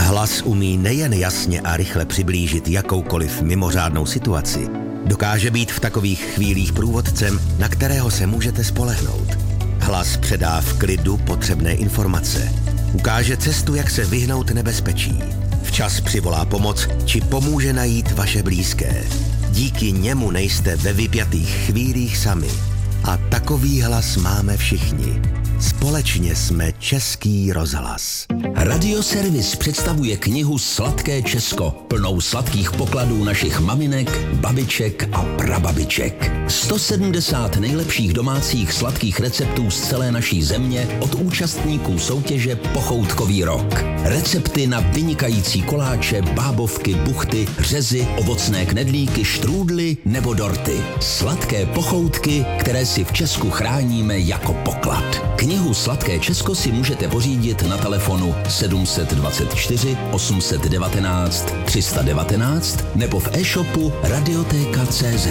Hlas umí nejen jasně a rychle přiblížit jakoukoliv mimořádnou situaci, dokáže být v takových chvílích průvodcem, na kterého se můžete spolehnout. Hlas předá v klidu potřebné informace. Ukáže cestu, jak se vyhnout nebezpečí. Včas přivolá pomoc, či pomůže najít vaše blízké. Díky němu nejste ve vypjatých chvílích sami. A takový hlas máme všichni. Společně jsme Český rozhlas. Radioservis představuje knihu Sladké Česko, plnou sladkých pokladů našich maminek, babiček a prababiček. 170 nejlepších domácích sladkých receptů z celé naší země od účastníků soutěže Pochoutkový rok. Recepty na vynikající koláče, bábovky, buchty, řezy, ovocné knedlíky, štrůdly nebo dorty. Sladké pochoutky, které si v Česku chráníme jako poklad. Knihu Sladké Česko si můžete pořídit na telefonu 724 819 319 nebo v e-shopu Radioteka.cz.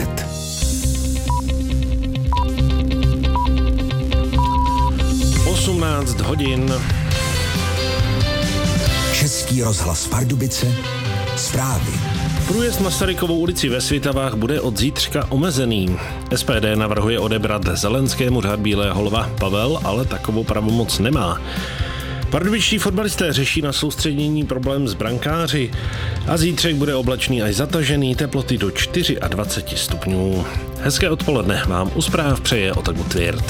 hodin. Český rozhlas Pardubice, zprávy. Průjezd Masarykovou ulici ve Svitavách bude od zítřka omezený. SPD navrhuje odebrat Zelenskému řád Bílého lva. Pavel ale takovou pravomoc nemá. Pardubičtí fotbalisté řeší na soustředění problém s brankáři a zítřek bude oblačný až zatažený, teploty do 24 stupňů. Hezké odpoledne vám u zpráv přeje Otak Tvirt.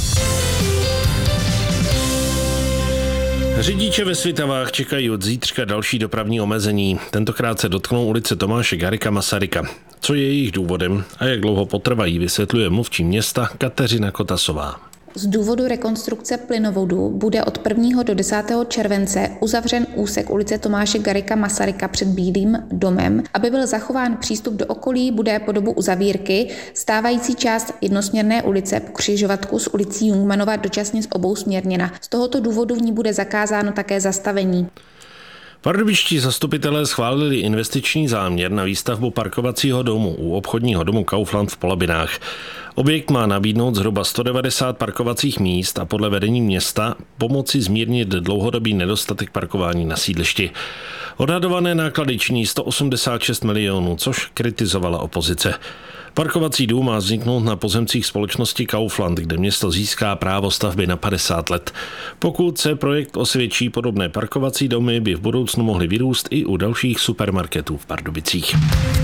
Řidiče ve Svitavách čekají od zítřka další dopravní omezení. Tentokrát se dotknou ulice Tomáše Garrigua Masaryka. Co je jejich důvodem a jak dlouho potrvají, vysvětluje mluvčí města Kateřina Kotasová. Z důvodu rekonstrukce plynovodu bude od 1. do 10. července uzavřen úsek ulice Tomáše Garrigua Masaryka před Bílým domem. Aby byl zachován přístup do okolí, bude po dobu uzavírky stávající část jednosměrné ulice po křižovatku s ulicí Jungmannova dočasně obousměrněna. Z tohoto důvodu v ní bude zakázáno také zastavení. Pardubičtí zastupitelé schválili investiční záměr na výstavbu parkovacího domu u obchodního domu Kaufland v Polabinách. Objekt má nabídnout zhruba 190 parkovacích míst a podle vedení města pomoci zmírnit dlouhodobý nedostatek parkování na sídlišti. Odhadované náklady činí 186 milionů, což kritizovala opozice. Parkovací dům má vzniknout na pozemcích společnosti Kaufland, kde město získá právo stavby na 50 let. Pokud se projekt osvědčí, podobné parkovací domy by v budoucnu mohly vyrůst i u dalších supermarketů v Pardubicích.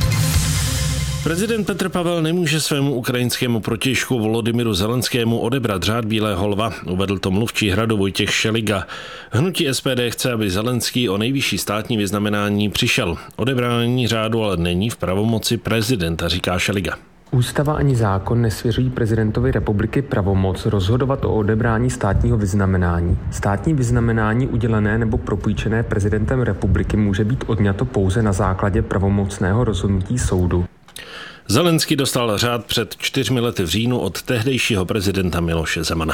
Prezident Petr Pavel nemůže svému ukrajinskému protějšku Volodymyru Zelenskému odebrat řád Bílého lva, uvedl to mluvčí Hradu Vojtěch Šeliga. Hnutí SPD chce, aby Zelenský o nejvyšší státní vyznamenání přišel. Odebrání řádu ale není v pravomoci prezidenta, říká Šeliga. Ústava ani zákon nesvěřují prezidentovi republiky pravomoc rozhodovat o odebrání státního vyznamenání. Státní vyznamenání udělené nebo propůjčené prezidentem republiky může být odňato pouze na základě pravomocného rozhodnutí soudu. Zelenský dostal řád před 4 lety v říjnu od tehdejšího prezidenta Miloše Zemana.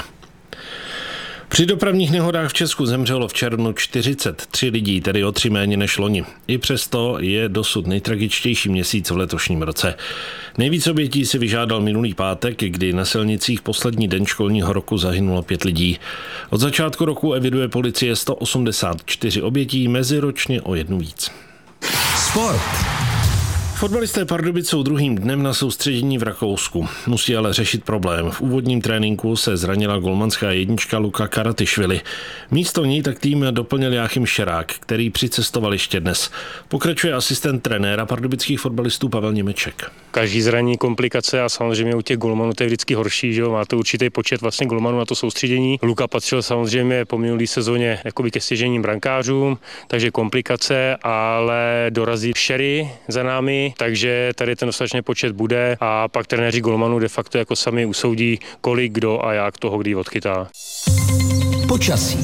Při dopravních nehodách v Česku zemřelo v červnu 43 lidí, tedy o 3 méně než loni. I přesto je dosud nejtragičtější měsíc v letošním roce. Nejvíc obětí si vyžádal minulý pátek, kdy na silnicích poslední den školního roku zahynulo 5 lidí. Od začátku roku eviduje policie 184 obětí, meziročně o 1 víc. Sport. Fotbalisté Pardubic jsou druhým dnem na soustředění v Rakousku. Musí ale řešit problém. V úvodním tréninku se zranila golmanská jednička Luka Karatišvili. Místo ní tak tým doplnil Jáchym Šerák, který přicestoval ještě dnes. Pokračuje asistent trenéra pardubických fotbalistů Pavel Němeček. Každý zraní, komplikace a samozřejmě u těch golmanů to je vždycky horší, že jo? Máte určitý počet vlastně golmanů na to soustředění. Luka patřil samozřejmě po minulý sezóně jakoby ke stěžejním brankářům, takže komplikace, ale dorazí Sherry za námi, takže tady ten dostatečný počet bude a pak trenéři golmanů de facto jako sami usoudí, kolik, kdo a jak toho kdy odchytá. Počasí.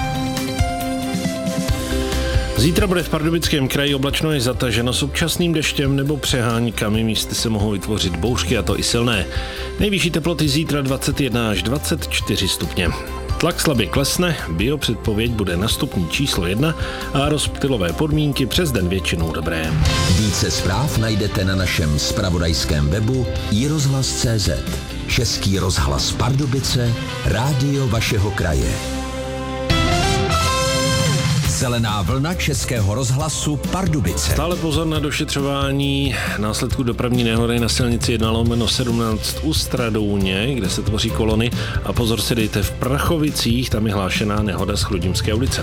Zítra bude v Pardubickém kraji oblačno až zataženo s občasným deštěm nebo přeháníkami, místy se mohou vytvořit bouřky a to i silné. Nejvyšší teploty zítra 21 až 24 stupně. Tlak slabě klesne, biopředpověď bude na stupni číslo 1 a rozptylové podmínky přes den většinou dobré. Více zpráv najdete na našem zpravodajském webu iRozhlas.cz. Český rozhlas Pardubice, rádio vašeho kraje. Zelená vlna Českého rozhlasu Pardubice. Stále pozor na došetřování následků dopravní nehody na silnici 1/17 u Stradouně, kde se tvoří kolony, a pozor si dejte, v Prachovicích, tam je hlášená nehoda z Chrudimské ulice.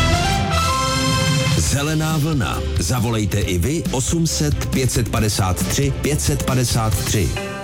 Zelená vlna. Zavolejte i vy 800 553 553.